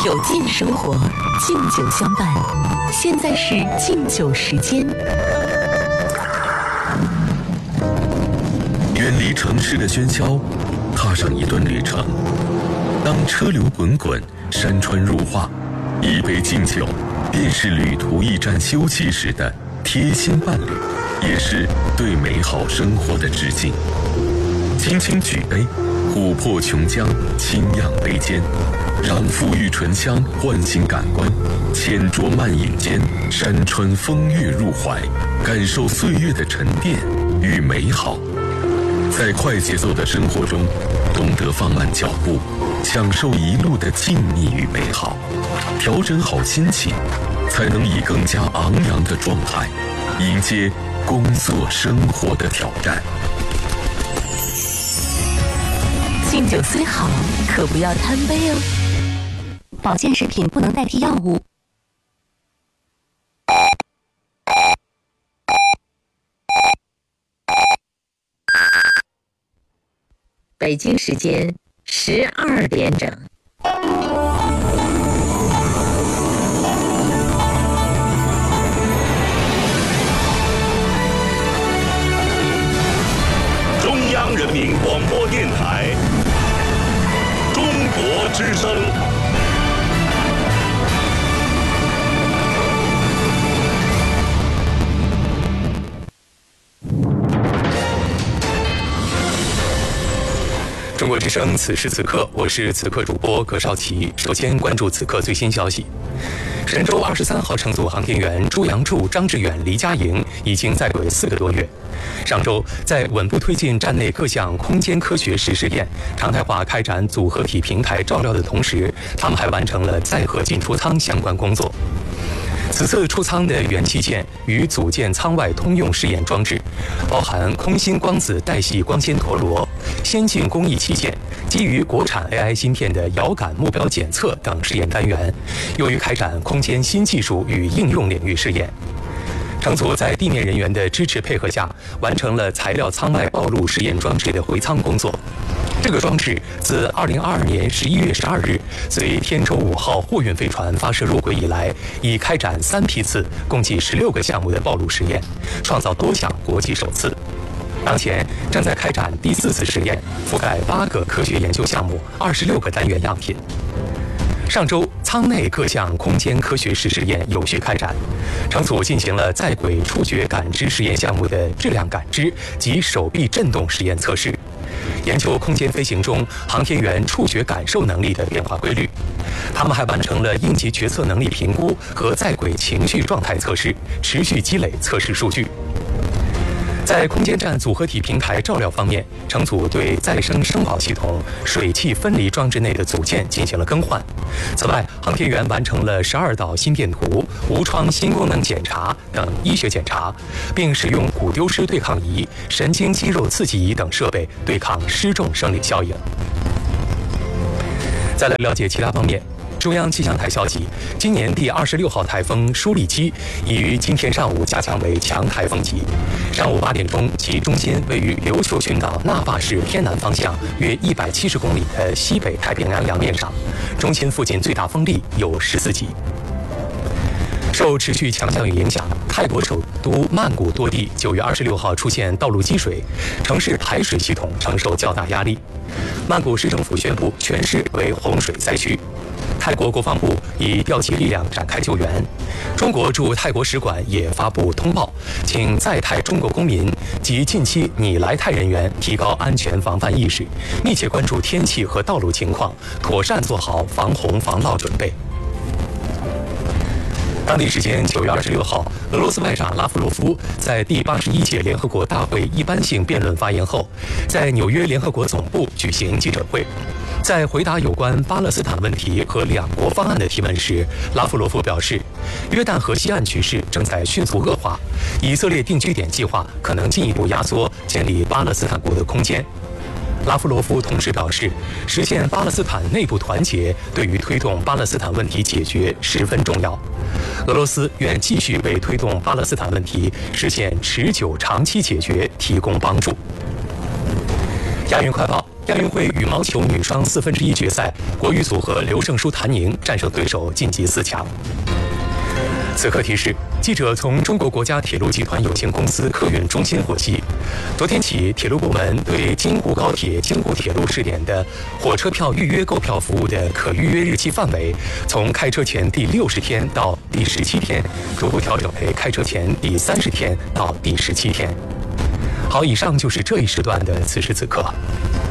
有劲生活，敬酒相伴。现在是敬酒时间。 远离城市的喧嚣，踏上一段旅程。当车流滚滚，山川如画，一杯敬酒，便是旅途驿站休憩时的贴心伴侣，也是对美好生活的致敬。轻轻举杯，琥珀琼浆，清漾杯间，让馥郁醇香唤醒感官，浅酌慢饮间，山川风月入怀，感受岁月的沉淀与美好。在快节奏的生活中，懂得放慢脚步，享受一路的静谧与美好，调整好心情，才能以更加昂扬的状态迎接工作生活的挑战。 敬酒虽好，可不要贪杯哦。保健食品不能代替药物。北京时间12点整。 中央人民广播电台中国之声。 中国之声，此时此刻，我是此刻主播葛少奇。首先关注此刻最新消息：神舟23号乘组航天员朱杨柱、张志远、黎佳莹已经在轨4个多月。上周，在稳步推进站内各项空间科学实验、常态化开展组合体平台照料的同时，他们还完成了载荷进出舱相关工作。此次出舱的元器件与组建舱外通用试验装置，包含空心光子带系光纤陀螺、先进工艺器件、基于国产 AI 芯片的遥感目标检测等试验单元，用于开展空间新技术与应用领域试验。乘组在地面人员的支持配合下，完成了材料舱外暴露实验装置的回舱工作。这个装置自2022年11月12日随天舟5号货运飞船发射入轨以来，已开展3批次，共计16个项目的暴露实验，创造多项国际首次。当前正在开展第4次实验，覆盖8个科学研究项目，26个单元样品。上周，舱内各项空间科学实验有序开展，乘组进行了在轨触觉感知实验项目的质量感知及手臂振动实验测试，研究空间飞行中航天员触觉感受能力的变化规律。他们还完成了应急决策能力评估和在轨情绪状态测试，持续积累测试数据。在空间站组合体平台照料方面，乘组对再生生保系统水汽分离装置内的组件进行了更换。此外，航天员完成了12道心电图、无创新功能检查等医学检查，并使用骨丢失对抗仪、神经肌肉刺激仪等设备对抗失重生理效应。再来了解其他方面。中央气象台消息，今年第26号台风舒力基已于今天上午加强为强台风级。上午8点钟，其中心位于琉球群岛那霸市偏南方向约170公里的西北太平洋洋面上，中心附近最大风力有14级。受持续强降雨影响，泰国首都曼谷多地9月26号出现道路积水，城市排水系统承受较大压力。曼谷市政府宣布全市为洪水灾区。泰国国防部已调集力量展开救援。中国驻泰国使馆也发布通报，请在泰中国公民及近期拟来泰人员提高安全防范意识，密切关注天气和道路情况，妥善做好防洪防涝准备。当地时间9月26号，俄罗斯外长拉夫罗夫在第81届联合国大会一般性辩论发言后，在纽约联合国总部举行记者会。在回答有关巴勒斯坦问题和两国方案的提问时，拉夫罗夫表示，约旦河西岸局势正在迅速恶化，以色列定居点计划可能进一步压缩建立巴勒斯坦国的空间。拉夫罗夫同时表示，实现巴勒斯坦内部团结对于推动巴勒斯坦问题解决十分重要。俄罗斯愿继续为推动巴勒斯坦问题实现持久长期解决提供帮助。亚运快报。 亚运会羽毛球女双1/4决赛，国羽组合刘胜书、谭宁战胜对手晋级4强。此刻提示：记者从中国国家铁路集团有限公司客运中心获悉，昨天起，铁路部门对京沪高铁、京沪铁路试点的火车票预约购票服务的可预约日期范围，从开车前第60天到第17天，逐步调整为开车前第30天到第17天。好，以上就是这一时段的此时此刻。